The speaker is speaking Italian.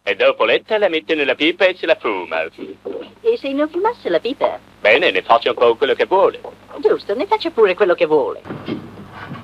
E dopo letta la mette nella pipa e se la fuma. E se non fumasse la pipa? Bene, ne faccia un po' quello che vuole. Giusto, ne faccia pure quello che vuole.